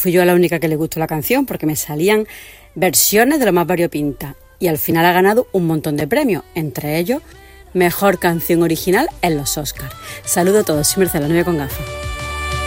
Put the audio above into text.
fui yo la única que le gustó la canción, porque me salían versiones de lo más variopintas. Y al final ha ganado un montón de premios, entre ellos Mejor Canción Original en los Oscars. Saludo a todos, soy Mercedes, la novia con gafas.